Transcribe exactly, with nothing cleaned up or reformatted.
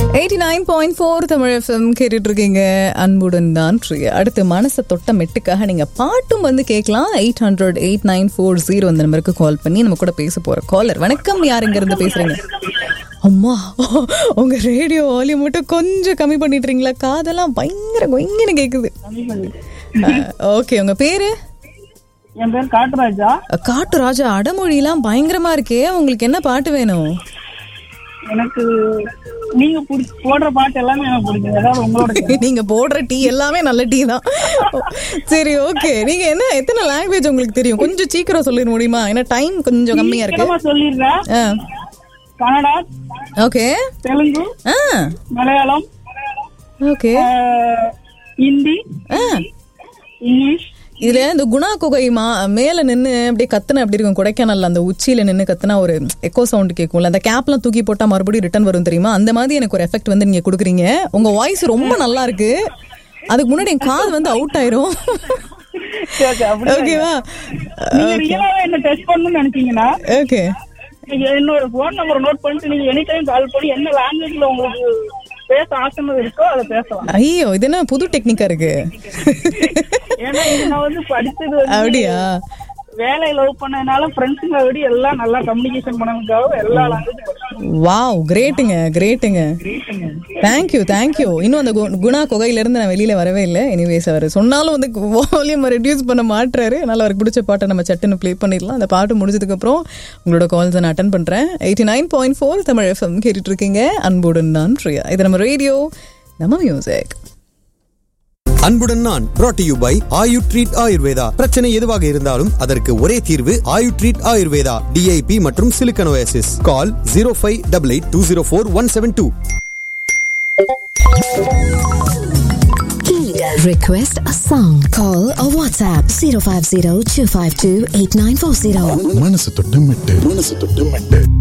Eighty nine point four Tamil FM கேட்டுட்டு இருக்கீங்க. அன்புடன் தான் பிரியா. அடுத்து மனசை தொட்ட மெட்டுக்காக நீங்க பாட்டும் வந்து கேட்கலாம். Eight hundred eight nine four zero அந்த நம்பருக்கு கால் பண்ணி நம்ம கூட பேச போற காலர். வணக்கம், யார் இங்க இருந்து பேசுறீங்க? அம்மா, உங்க ரேடியோ வால்யூம் மட்டும் கொஞ்சம் கம்மி பண்ணிட்டுறீங்களா? காதெல்லாம் பயங்கர கொங்கன்னு கேக்குது. ஓகே, உங்க பேரு? என் பேர் காட்டுராஜா. காட்டுராஜா, அடமொழியெல்லாம் பயங்கரமா இருக்கே. உங்களுக்கு என்ன பாட்டு வேணும்? எனக்கு நீங்க போடுற பாட்டு எல்லாமே எனக்கு பிடிக்கும். ஏதாவது உங்களோட நீங்க போடுற டீ எல்லாமே நல்ல டீ தான். சரி, ஓகே. நீங்க என்ன எத்தனை லாங்குவேஜ் உங்களுக்கு தெரியும்? கொஞ்சம் சீக்கிரம் சொல்லிட முடியுமா? ஏன்னா டைம் கொஞ்சம் கம்மியா இருக்கு. சொல்லிடுறேன். Kannada, okay, Telugu, Malayalam, okay, Hindi, English. இதுல இந்த குணா குகை மா மேல நின்று அப்படியே கத்துன அப்படி இருக்கும். கொடைக்கானல்ல அந்த உச்சியில நின்று கத்துனா ஒரு எக்கோ சவுண்ட் கேட்கும்ல. அந்த கேப்லாம் தூக்கி போட்டா மறுபடியும் ரிட்டர்ன் வரும் தெரியுமா? அந்த மாதிரி எனக்கு ஒரு எஃபெக்ட் வந்து நீங்க கொடுக்குறீங்க. உங்க வாய்ஸ் ரொம்ப நல்லா இருக்கு. அதுக்கு முன்னாடி என் காது வந்து அவுட் ஆயிரும். ஓகேவா? என்ன டெஸ்ட் பண்ணணும்னு நினைச்சீங்கன்னா ஓகே, என்னோட போன் நம்பர் நோட் பண்ணிட்டு நீங்க எனி டைம் கால் பண்ணி என்ன லாங்குவேஜ்ல உங்களுக்கு பேச ஆசனம் இருக்கோ அதை பேசலாம். ஐயோ, இது என்ன புது டெக்னிக்கா இருக்கு? ஏன்னா இது நான் வந்து படிச்சது அப்படியா? வேலை லவ் பண்ணதுனால ஃப்ரெண்ட்ஸுங்க விட எல்லாம் நல்லா கம்யூனிகேஷன் பண்ணதுக்காக எல்லா லாங்குவேஜும். வாவ், கிரேட்டுங்க, கிரேட்டுங்க. Thank you, thank you. இன்னும் அந்த குணா குகையில இருந்து நான் வெளியில வரவே இல்லை. எனிவேஸ், அவர் சொன்னாலும் வந்து வால்யூம் ரெடியூஸ் பண்ண மாட்டாரு. அதனால அவருக்கு பிடிச்ச பாட்டை நம்ம சட்டுன்னு ப்ளே பண்ணிடலாம். அந்த பாட்டு முடிஞ்சதுக்கு அப்புறம் உங்களோட கால்ஸ் நான் அட்டன் பண்றேன். Eighty nine point four Tamil FM கேட்டுட்டு இருக்கீங்க. அன்புடன் நான் பிரியா. இது நம்ம ரேடியோ, நம்ம மியூசிக். அன்புடன் நான் brought to you by Ayu treat Ayurveda. பிரச்சனை எதுவாக இருந்தாலும் அதற்கு ஒரே தீர்வு ஆயு ட்ரீட் ஆயுர்வேதா. டிஐபி மற்றும் Silicon Oasis. Call zero five eight eight two zero four one seven two. Request a song. Call or WhatsApp zero five zero two five two eight nine four zero. மனசு தொட்டு மெட்டு மனசு தொட்டு மெட்டு